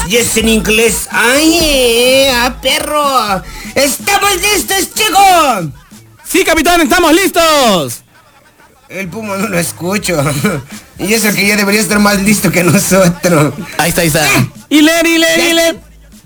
Y es en inglés. ¡Ay, perro! ¡Estamos listos, chicos! Sí, capitán, estamos listos. El Puma no lo escucho. Y eso que ya debería estar más listo que nosotros. Ahí está. Ile.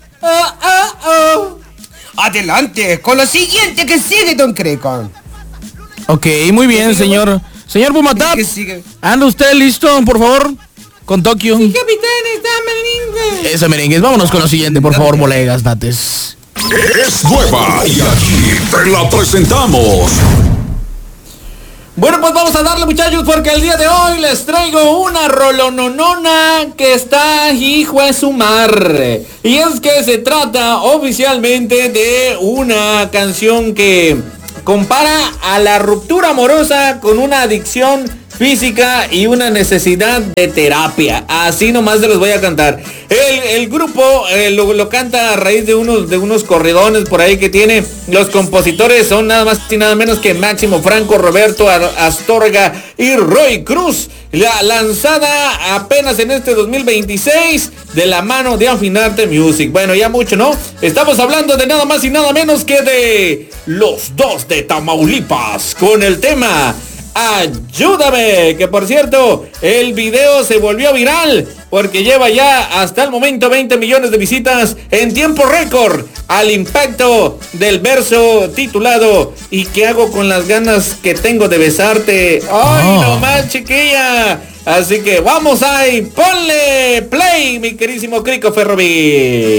Adelante, con lo siguiente que sigue, Don Creco. Ok, muy bien, señor. Señor Pumatap, ¿Qué sigue? ¿anda usted listo, por favor? Con Tokio. Sí, capitán, está merengue. Eso, merengues. Vámonos con lo siguiente, por favor, molegas, dates. Es nueva y aquí te la presentamos. Bueno, pues vamos a darle, muchachos, porque el día de hoy les traigo una rolononona que está hijo de su mar. Y es que se trata oficialmente de una canción que compara a la ruptura amorosa con una adicción física y una necesidad de terapia. Así nomás se los voy a cantar. El grupo lo canta a raíz de unos corridones por ahí que tiene. Los compositores son nada más y nada menos que Máximo Franco, Roberto Astorga y Roy Cruz. La lanzada apenas en este 2026 de la mano de Afinarte Music. Bueno, ya mucho, ¿no? Estamos hablando de nada más y nada menos que de Los Dos de Tamaulipas con el tema Ayúdame, que por cierto, el video se volvió viral porque lleva ya hasta el momento 20 millones de visitas en tiempo récord al impacto del verso titulado ¿Y qué hago con las ganas que tengo de besarte? ¡Ay, no más, chiquilla! Así que vamos ahí, ponle play, mi querísimo Crico Ferrovi.